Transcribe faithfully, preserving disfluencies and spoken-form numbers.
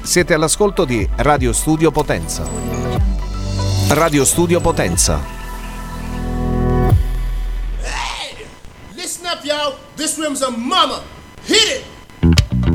Siete all'ascolto di Radio Studio Potenza. Radio Studio Potenza. Hey, listen up, y'all. This room's a mama. Hit it.